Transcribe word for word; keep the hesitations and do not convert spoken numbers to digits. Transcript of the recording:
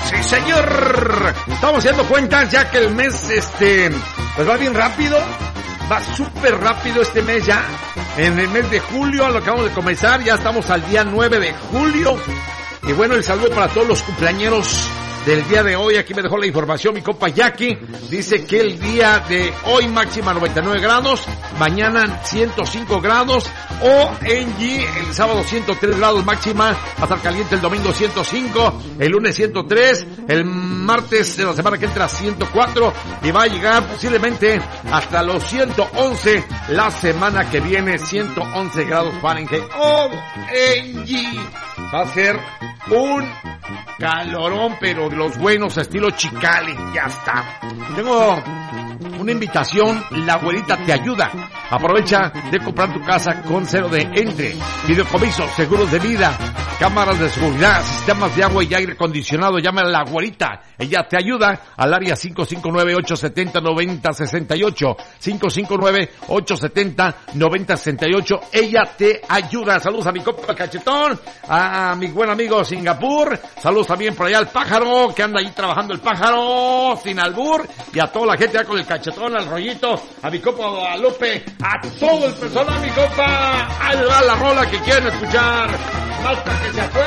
Sí, señor. Estamos haciendo cuentas ya que el mes, este, pues va bien rápido. Va súper rápido este mes ya. En el mes de julio, lo acabamos de comenzar, ya estamos al día nueve de julio. Y bueno, el saludo para todos los cumpleañeros del día de hoy. Aquí me dejó la información mi compa Jackie. Dice que el día de hoy máxima noventa y nueve grados, mañana ciento cinco grados, o en G el sábado ciento tres grados máxima, va a estar caliente el domingo ciento cinco, el lunes ciento tres, el martes de la semana que entra ciento cuatro y va a llegar posiblemente hasta los ciento once la semana que viene, ciento once grados Fahrenheit. Oh, en G va a ser un calorón, pero de los buenos, estilo Chicali. Ya está. Tengo una invitación, la abuelita te ayuda. Aprovecha de comprar tu casa con cero de entre, videocomisos, seguros de vida, cámaras de seguridad, sistemas de agua y aire acondicionado. Llama a la abuelita, ella te ayuda al área cinco cinco nueve, ocho siete cero, nueve cero seis ocho, cinco cinco nueve, ocho siete cero, nueve cero seis ocho. Ella te ayuda. Saludos a mi compa Cachetón, a mi buen amigo Singapur, saludos también por allá al Pájaro, que anda ahí trabajando el Pájaro, sin albur, y a toda la gente ya con el Cachetón, al Rollito, a mi compa Guadalupe, a todo el personal, mi compa, ahí va la rola que quieren escuchar, hasta que se acuerden.